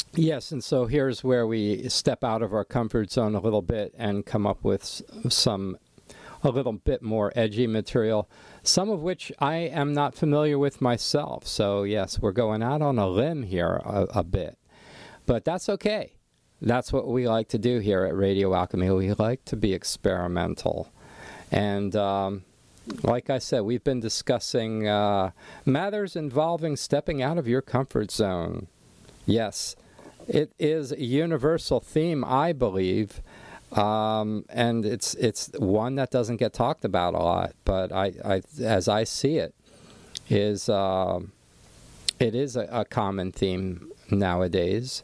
Yes, and so here's where we step out of our comfort zone a little bit and come up with a little bit more edgy material, some of which I am not familiar with myself. So yes, we're going out on a limb here a bit, but that's okay. That's what we like to do here at Radio Alchemy. We like to be experimental. And like I said, we've been discussing matters involving stepping out of your comfort zone. Yes, it is a universal theme, I believe, and it's one that doesn't get talked about a lot. But I as I see it, is it is a common theme nowadays.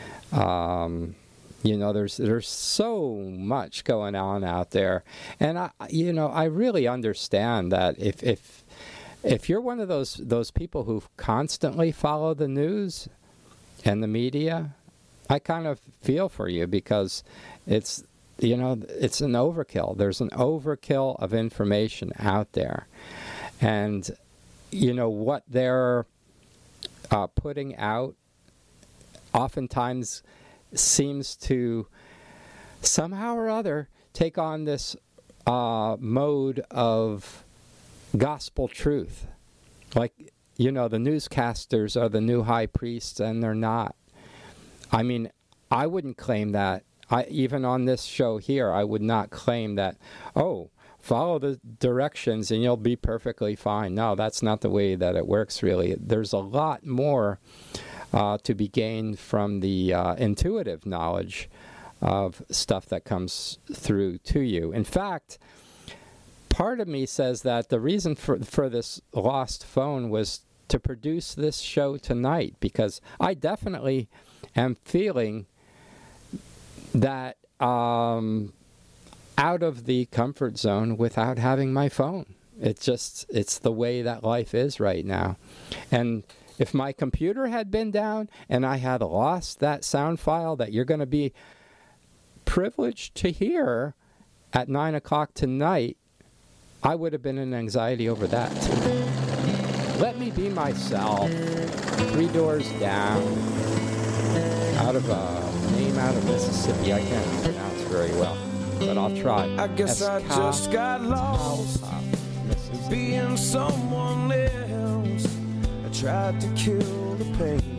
There's so much going on out there, and I really understand that if you're one of those people who constantly follow the news and the media, I kind of feel for you, because it's an overkill. There's an overkill of information out there, and what they're putting out oftentimes seems to somehow or other take on this mode of gospel truth. Like, the newscasters are the new high priests, and they're not. I mean, I wouldn't claim that. Even on this show here, I would not claim that, follow the directions and you'll be perfectly fine. No, that's not the way that it works, really. There's a lot more to be gained from the intuitive knowledge of stuff that comes through to you. In fact, part of me says that the reason for this lost phone was to produce this show tonight, because I definitely am feeling that out of the comfort zone without having my phone. It's the way that life is right now. And if my computer had been down and I had lost that sound file that you're going to be privileged to hear at 9 o'clock tonight, I would have been in anxiety over that too. Let me be myself. 3 Doors Down. Out of a name out of Mississippi. I can't pronounce very well, but I'll try. I guess I just got lost being someone else. I tried to kill the pain.